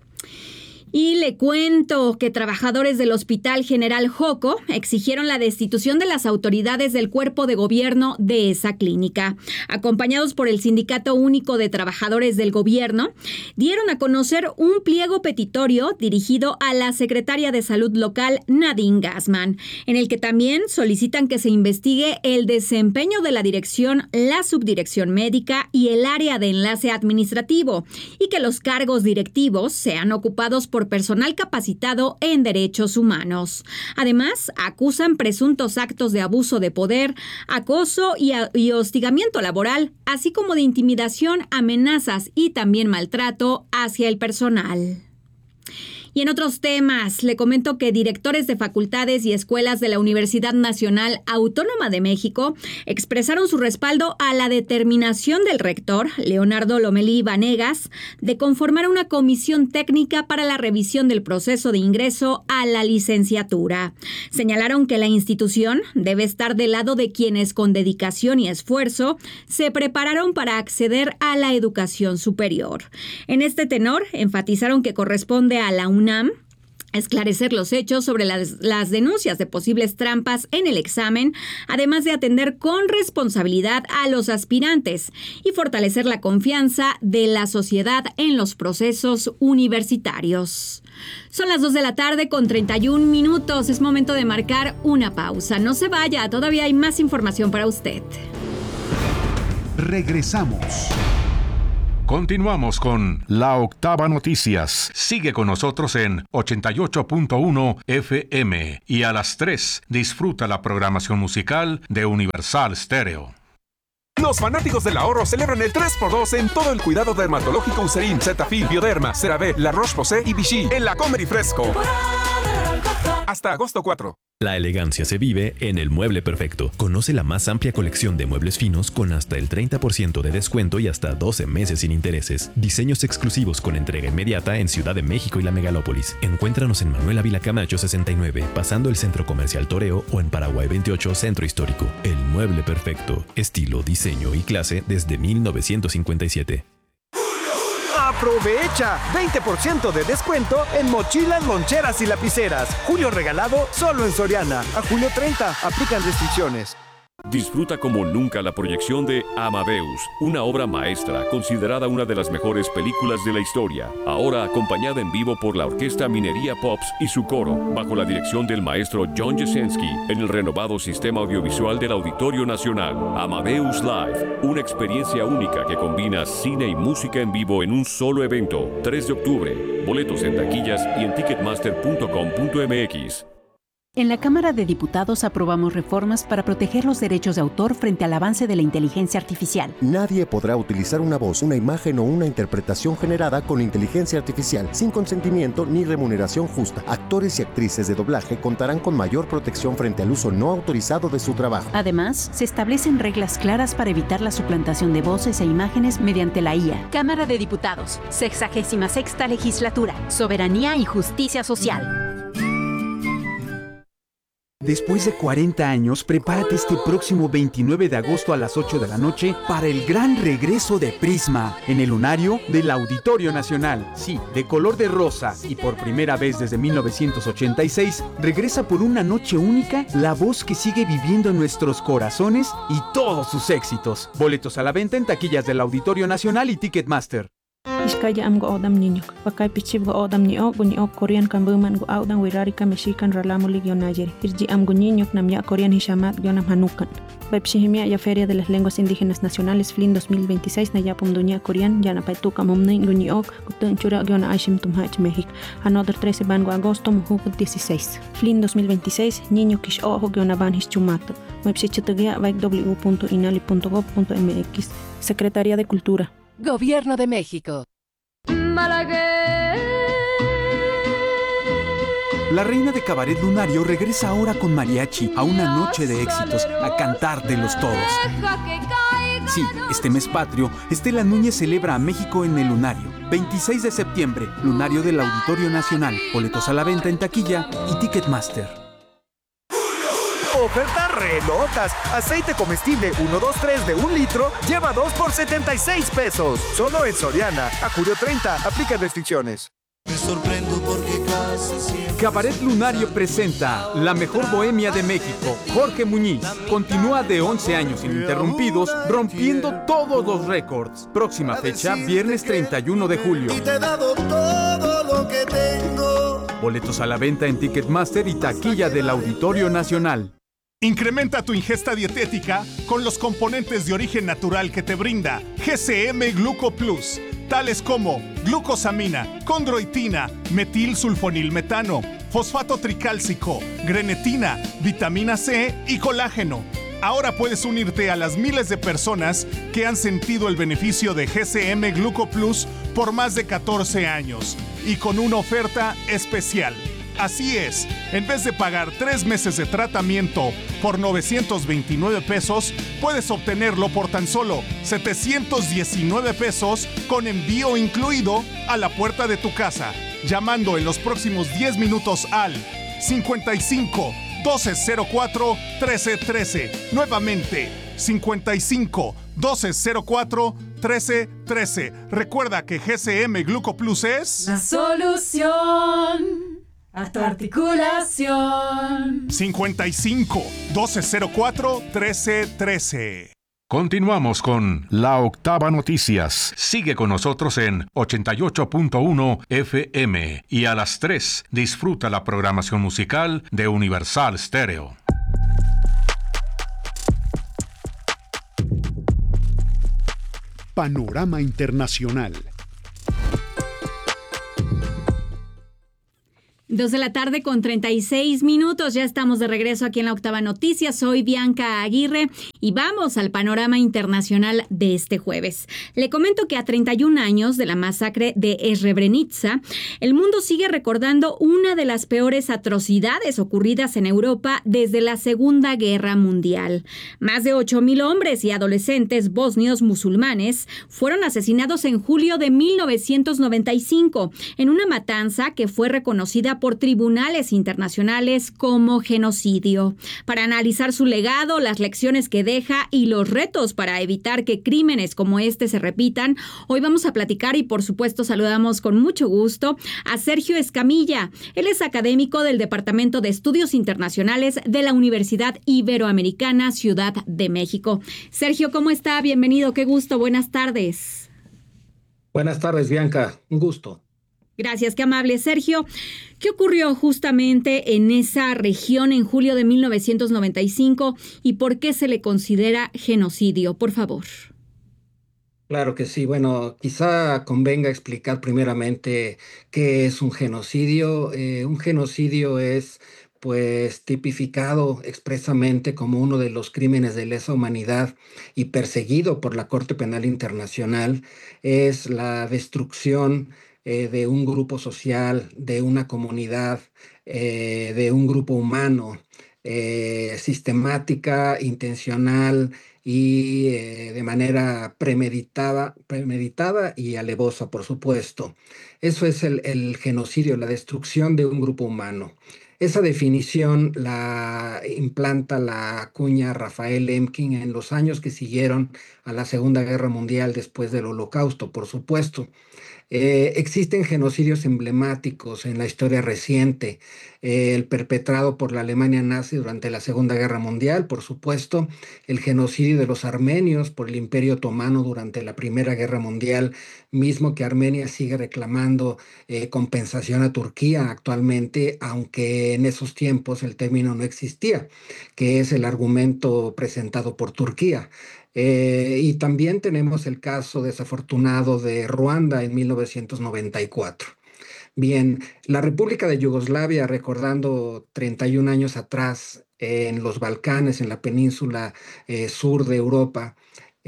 Y le cuento que trabajadores del Hospital General Joco exigieron la destitución de las autoridades del cuerpo de gobierno de esa clínica. Acompañados por el Sindicato Único de Trabajadores del Gobierno, dieron a conocer un pliego petitorio dirigido a la secretaria de Salud local, Nadine Gassman, en el que también solicitan que se investigue el desempeño de la dirección, la subdirección médica y el área de enlace administrativo, y que los cargos directivos sean ocupados por personal capacitado en derechos humanos. Además, acusan presuntos actos de abuso de poder, acoso y, a, y hostigamiento laboral, así como de intimidación, amenazas y también maltrato hacia el personal. Y en otros temas, le comento que directores de facultades y escuelas de la Universidad Nacional Autónoma de México expresaron su respaldo a la determinación del rector, Leonardo Lomelí Vanegas, de conformar una comisión técnica para la revisión del proceso de ingreso a la licenciatura. Señalaron que la institución debe estar del lado de quienes con dedicación y esfuerzo se prepararon para acceder a la educación superior. En este tenor, enfatizaron que corresponde a la UNAM esclarecer los hechos sobre las, las denuncias de posibles trampas en el examen, además de atender con responsabilidad a los aspirantes y fortalecer la confianza de la sociedad en los procesos universitarios. Son las dos de la tarde con treinta y un minutos. Es momento de marcar una pausa. No se vaya, todavía hay más información para usted. Regresamos. Continuamos con La Octava Noticias. Sigue con nosotros en ochenta y ocho punto uno F M y a las tres disfruta la programación musical de Universal Stereo. Los fanáticos del ahorro celebran el tres por dos en todo el cuidado dermatológico Eucerin, Cetaphil, Bioderma, CeraVe, La Roche-Posay y Vichy en la Comer y Fresco. Hasta agosto cuatro. La elegancia se vive en El Mueble Perfecto. Conoce la más amplia colección de muebles finos con hasta el treinta por ciento de descuento y hasta doce meses sin intereses. Diseños exclusivos con entrega inmediata en Ciudad de México y la Megalópolis. Encuéntranos en Manuel Ávila Camacho sesenta y nueve, pasando el Centro Comercial Toreo, o en Paraguay veintiocho, Centro Histórico. El Mueble Perfecto. Estilo, diseño y clase desde mil novecientos cincuenta y siete. ¡Aprovecha! veinte por ciento de descuento en mochilas, loncheras y lapiceras. Julio regalado solo en Soriana. A julio treinta, aplican restricciones. Disfruta como nunca la proyección de Amadeus, una obra maestra considerada una de las mejores películas de la historia, ahora acompañada en vivo por la Orquesta Minería Pops y su coro, bajo la dirección del maestro John Jesensky, en el renovado sistema audiovisual del Auditorio Nacional. Amadeus Live, una experiencia única que combina cine y música en vivo en un solo evento. tres de octubre, boletos en taquillas y en ticketmaster punto com punto m x. En la Cámara de Diputados aprobamos reformas para proteger los derechos de autor frente al avance de la inteligencia artificial. Nadie podrá utilizar una voz, una imagen o una interpretación generada con inteligencia artificial sin consentimiento ni remuneración justa. Actores y actrices de doblaje contarán con mayor protección frente al uso no autorizado de su trabajo. Además, se establecen reglas claras para evitar la suplantación de voces e imágenes mediante la I A. Cámara de Diputados, sexagésima sexta legislatura, soberanía y justicia social. Después de cuarenta años, prepárate este próximo veintinueve de agosto a las ocho de la noche para el gran regreso de Prisma en el lunario del Auditorio Nacional. Sí, de color de rosa y por primera vez desde mil novecientos ochenta y seis, regresa por una noche única la voz que sigue viviendo en nuestros corazones y todos sus éxitos. Boletos a la venta en taquillas del Auditorio Nacional y Ticketmaster. Iskaya am go odam niñok, bakay pichib go odam niok, guniok Korean kan buman go audan wirari ka mexican ralamuli guionayer. Irji am go niñok nam ya Korean hishamat guionam hanukan. Baipshihimia ya Feria de las Lenguas Indígenas Nacionales Flin dos mil veintiséis na yapum dunya Korean ya na paituka momne guniok gutun chura guiona aishim tumhach México. Another trece bango agosto mujuk dieciséis. Flin dos mil veintiséis niño kish ojo guiona ban hischumato. Websitegia vaik w punto inali punto gov punto m x. Secretaría de Cultura. Gobierno de México. La reina de Cabaret Lunario regresa ahora con mariachi a una noche de éxitos, a cantártelos todos. Sí, este mes patrio, Estela Núñez celebra a México en el Lunario. veintiséis de septiembre, Lunario del Auditorio Nacional. Boletos a la venta en taquilla y Ticketmaster. Ofertas relotas. Aceite comestible uno dos tres de un litro lleva dos por setenta y seis pesos. Solo en Soriana. A julio treinta. Aplica restricciones. Me sorprendo porque casi siempre... Cabaret Lunario presenta La Mejor Bohemia de México. Jorge Muñiz continúa de once años ininterrumpidos, rompiendo todos los récords. Próxima fecha, viernes treinta y uno de julio. Y te he dado todo lo que tengo. Boletos a la venta en Ticketmaster y taquilla del Auditorio Nacional. Incrementa tu ingesta dietética con los componentes de origen natural que te brinda G C M Gluco Plus, tales como glucosamina, condroitina, metilsulfonilmetano, fosfato tricálcico, grenetina, vitamina C y colágeno. Ahora puedes unirte a las miles de personas que han sentido el beneficio de G C M Gluco Plus por más de catorce años. y con una oferta especial. Así es, en vez de pagar tres meses de tratamiento por novecientos veintinueve pesos, puedes obtenerlo por tan solo setecientos diecinueve pesos con envío incluido a la puerta de tu casa, llamando en los próximos diez minutos al cincuenta y cinco, doce cero cuatro, trece trece. Nuevamente, cincuenta y cinco, doce cero cuatro, trece trece. Recuerda que G C M Glucoplus es la solución a tu articulación. cincuenta y cinco, doce cero cuatro, trece trece. Continuamos con La Octava Noticias. Sigue con nosotros en ochenta y ocho punto uno F M y a las tres disfruta la programación musical de Universal Stereo. Panorama Internacional. Dos de la tarde con treinta y seis minutos. Ya estamos de regreso aquí en La Octava Noticias. Soy Bianca Aguirre y vamos al panorama internacional de este jueves. Le comento que a treinta y un años de la masacre de Srebrenica, el mundo sigue recordando una de las peores atrocidades ocurridas en Europa desde la Segunda Guerra Mundial. Más de ocho mil hombres y adolescentes bosnios musulmanes fueron asesinados en julio de mil novecientos noventa y cinco en una matanza que fue reconocida por tribunales internacionales como genocidio. Para analizar su legado, las lecciones que deja y los retos para evitar que crímenes como este se repitan, hoy vamos a platicar y por supuesto saludamos con mucho gusto a Sergio Escamilla. Él es académico del Departamento de Estudios Internacionales de la Universidad Iberoamericana Ciudad de México. Sergio, ¿cómo está? Bienvenido, qué gusto, buenas tardes. Buenas tardes, Bianca, un gusto. Gracias, qué amable. Sergio, ¿qué ocurrió justamente en esa región en julio de mil novecientos noventa y cinco y por qué se le considera genocidio? Por favor. Claro que sí. Bueno, quizá convenga explicar primeramente qué es un genocidio. Eh, un genocidio es pues tipificado expresamente como uno de los crímenes de lesa humanidad y perseguido por la Corte Penal Internacional. Es la destrucción Eh, de un grupo social, de una comunidad, eh, de un grupo humano, eh, sistemática, intencional y eh, de manera premeditada, premeditada y alevosa, por supuesto. Eso es el, el genocidio, la destrucción de un grupo humano. Esa definición la implanta, la acuña Rafael Lemkin en los años que siguieron a la Segunda Guerra Mundial después del Holocausto, por supuesto. Eh, existen genocidios emblemáticos en la historia reciente, eh, el perpetrado por la Alemania nazi durante la Segunda Guerra Mundial, por supuesto, el genocidio de los armenios por el Imperio Otomano durante la Primera Guerra Mundial, mismo que Armenia sigue reclamando eh, compensación a Turquía actualmente, aunque en esos tiempos el término no existía, que es el argumento presentado por Turquía. Eh, y también tenemos el caso desafortunado de Ruanda en mil novecientos noventa y cuatro. Bien, la República de Yugoslavia, recordando treinta y un años atrás eh, en los Balcanes, en la península eh, sur de Europa,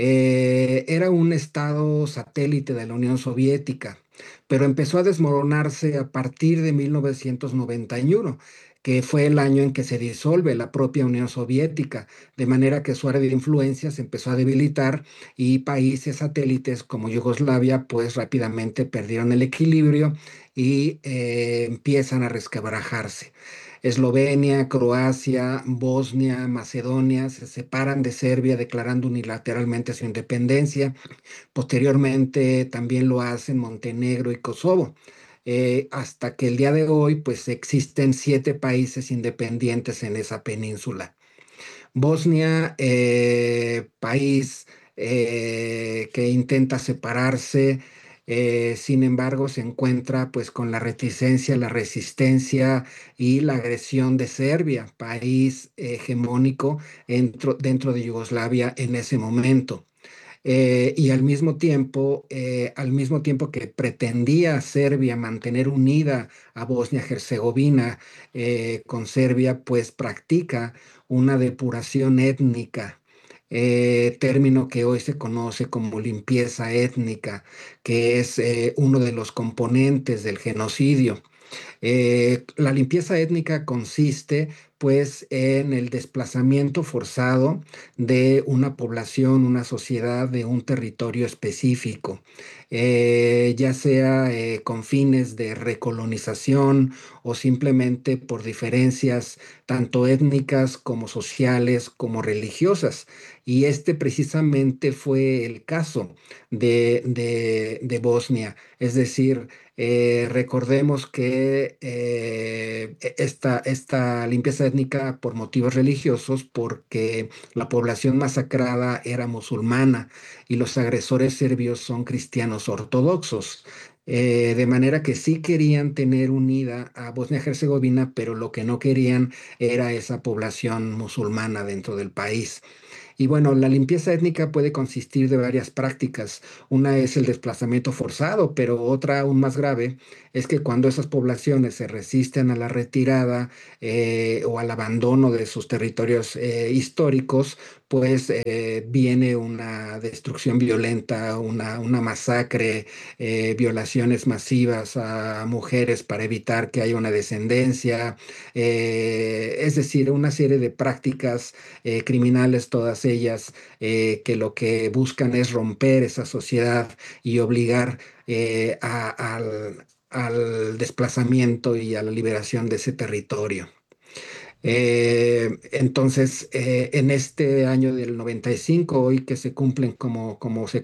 eh, era un estado satélite de la Unión Soviética, pero empezó a desmoronarse a partir de mil novecientos noventa y uno. Que fue el año en que se disuelve la propia Unión Soviética, de manera que su área de influencia se empezó a debilitar y países satélites como Yugoslavia pues rápidamente perdieron el equilibrio y eh, empiezan a resquebrajarse. Eslovenia, Croacia, Bosnia, Macedonia se separan de Serbia declarando unilateralmente su independencia. Posteriormente también lo hacen Montenegro y Kosovo. Eh, hasta que el día de hoy pues existen siete países independientes en esa península. Bosnia, eh, país eh, que intenta separarse, eh, sin embargo se encuentra pues con la reticencia, la resistencia y la agresión de Serbia, país hegemónico dentro, dentro de Yugoslavia en ese momento. Eh, y al mismo tiempo, eh, al mismo tiempo que pretendía Serbia mantener unida a Bosnia-Herzegovina eh, con Serbia, pues practica una depuración étnica eh, término que hoy se conoce como limpieza étnica, que es eh, uno de los componentes del genocidio. Eh, la limpieza étnica consiste pues en el desplazamiento forzado de una población, una sociedad de un territorio específico, eh, ya sea eh, con fines de recolonización o simplemente por diferencias tanto étnicas como sociales como religiosas. Y este precisamente fue el caso de, de, de Bosnia, es decir, eh, recordemos que eh, esta, esta limpieza étnica por motivos religiosos, porque la población masacrada era musulmana y los agresores serbios son cristianos ortodoxos. Eh, de manera que sí querían tener unida a Bosnia-Herzegovina, pero lo que no querían era esa población musulmana dentro del país. Y bueno, la limpieza étnica puede consistir de varias prácticas. Una es el desplazamiento forzado, pero otra aún más grave es que cuando esas poblaciones se resisten a la retirada eh, o al abandono de sus territorios eh, históricos, pues eh, viene una destrucción violenta, una, una masacre, eh, violaciones masivas a mujeres para evitar que haya una descendencia, eh, es decir, una serie de prácticas eh, criminales, todas ellas eh, que lo que buscan es romper esa sociedad y obligar eh, a, al, al desplazamiento y a la liberación de ese territorio. Eh, entonces, eh, en este año del noventa y cinco, hoy que se cumplen, como, como se